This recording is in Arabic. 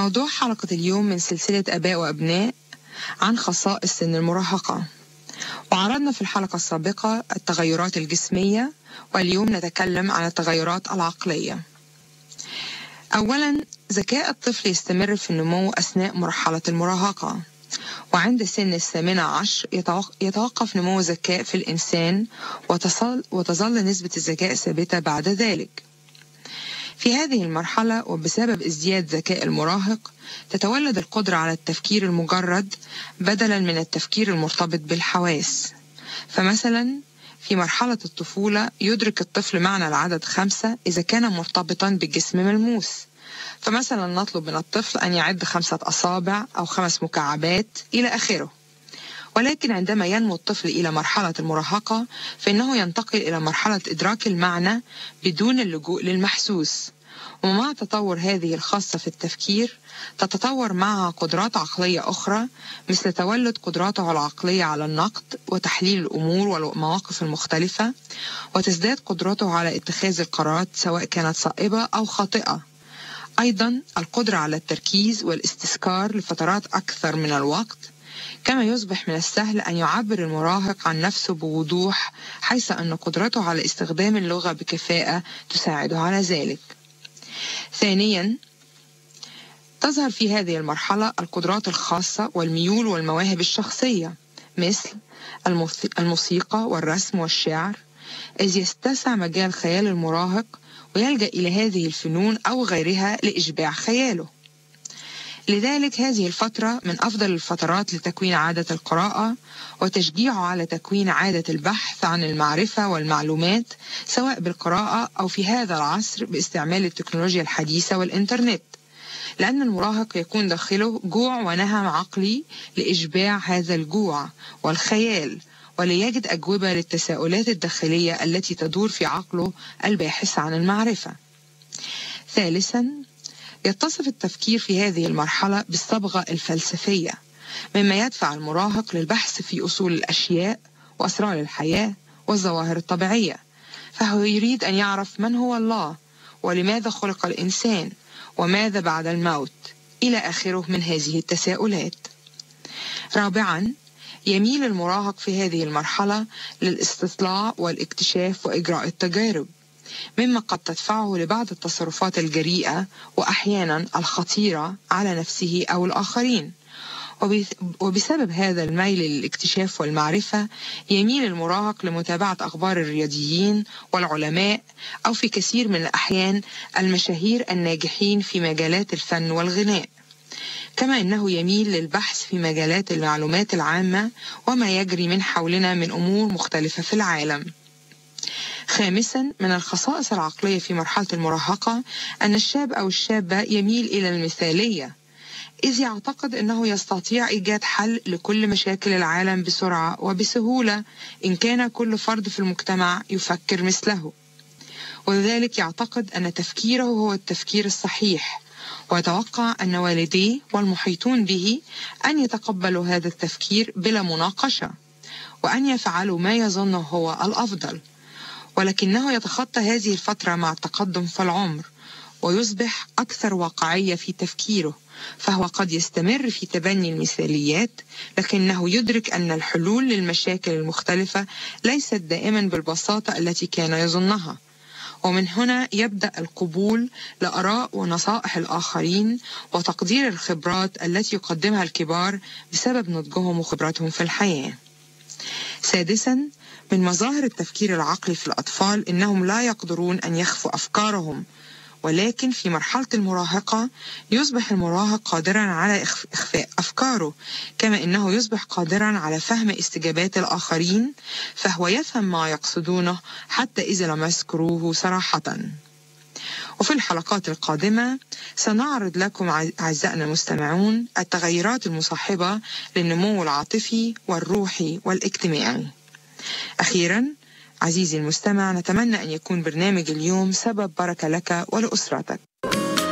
موضوع حلقة اليوم من سلسلة آباء وأبناء عن خصائص سن المراهقة. وعرضنا في الحلقة السابقة التغيرات الجسمية، واليوم نتكلم عن التغيرات العقلية. أولا، ذكاء الطفل يستمر في النمو أثناء مرحلة المراهقة، وعند سن 18 يتوقف نمو الذكاء في الإنسان وتظل نسبة الذكاء ثابتة بعد ذلك. في هذه المرحلة وبسبب ازدياد ذكاء المراهق تتولد القدرة على التفكير المجرد بدلا من التفكير المرتبط بالحواس. فمثلا في مرحلة الطفولة يدرك الطفل معنى العدد 5 إذا كان مرتبطا بالجسم ملموس، فمثلا نطلب من الطفل أن يعد 5 أصابع أو 5 مكعبات إلى آخره. ولكن عندما ينمو الطفل إلى مرحلة المراهقة فإنه ينتقل إلى مرحلة إدراك المعنى بدون اللجوء للمحسوس. ومع تطور هذه الخاصة في التفكير تتطور معها قدرات عقلية أخرى، مثل تولد قدراته العقلية على النقد وتحليل الأمور والمواقف المختلفة، وتزداد قدرته على اتخاذ القرارات سواء كانت صائبة أو خاطئة. أيضا القدرة على التركيز والاستذكار لفترات أكثر من الوقت، كما يصبح من السهل أن يعبر المراهق عن نفسه بوضوح، حيث أن قدرته على استخدام اللغة بكفاءة تساعده على ذلك. ثانيا، تظهر في هذه المرحلة القدرات الخاصة والميول والمواهب الشخصية، مثل الموسيقى والرسم والشعر، إذ يتسع مجال خيال المراهق ويلجأ إلى هذه الفنون أو غيرها لإشباع خياله. لذلك هذه الفترة من أفضل الفترات لتكوين عادة القراءة وتشجيعه على تكوين عادة البحث عن المعرفة والمعلومات، سواء بالقراءة أو في هذا العصر باستعمال التكنولوجيا الحديثة والإنترنت، لأن المراهق يكون داخله جوع ونهم عقلي لإشباع هذا الجوع والخيال، وليجد أجوبة للتساؤلات الداخلية التي تدور في عقله الباحث عن المعرفة. ثالثا، يتصف التفكير في هذه المرحلة بالصبغة الفلسفية، مما يدفع المراهق للبحث في أصول الأشياء وأسرار الحياة والظواهر الطبيعية، فهو يريد أن يعرف من هو الله، ولماذا خلق الإنسان، وماذا بعد الموت، إلى آخره من هذه التساؤلات. رابعا، يميل المراهق في هذه المرحلة للاستطلاع والاكتشاف وإجراء التجارب، مما قد تدفعه لبعض التصرفات الجريئة وأحيانا الخطيرة على نفسه أو الآخرين. وبسبب هذا الميل للاكتشاف والمعرفة يميل المراهق لمتابعة أخبار الرياضيين والعلماء، أو في كثير من الأحيان المشاهير الناجحين في مجالات الفن والغناء. كما إنه يميل للبحث في مجالات المعلومات العامة وما يجري من حولنا من أمور مختلفة في العالم. خامسا، من الخصائص العقلية في مرحلة المراهقة أن الشاب أو الشابة يميل إلى المثالية، إذ يعتقد أنه يستطيع إيجاد حل لكل مشاكل العالم بسرعة وبسهولة إن كان كل فرد في المجتمع يفكر مثله، ولذلك يعتقد أن تفكيره هو التفكير الصحيح، ويتوقع أن والديه والمحيطون به أن يتقبلوا هذا التفكير بلا مناقشة، وأن يفعلوا ما يظنه هو الأفضل. ولكنه يتخطى هذه الفترة مع التقدم في العمر ويصبح أكثر واقعية في تفكيره، فهو قد يستمر في تبني المثاليات، لكنه يدرك أن الحلول للمشاكل المختلفة ليست دائما بالبساطة التي كان يظنها. ومن هنا يبدأ القبول لآراء ونصائح الآخرين وتقدير الخبرات التي يقدمها الكبار بسبب نضجهم وخبراتهم في الحياة. سادسا، من مظاهر التفكير العقلي في الأطفال إنهم لا يقدرون أن يخفوا أفكارهم، ولكن في مرحلة المراهقة يصبح المراهق قادرا على إخفاء أفكاره، كما إنه يصبح قادرا على فهم استجابات الآخرين، فهو يفهم ما يقصدونه حتى إذا لم يذكروه صراحة. وفي الحلقات القادمة سنعرض لكم أعزائنا المستمعون التغيرات المصاحبة للنمو العاطفي والروحي والاجتماعي. أخيرا عزيزي المستمع، نتمنى أن يكون برنامج اليوم سبب بركة لك ولأسرتك.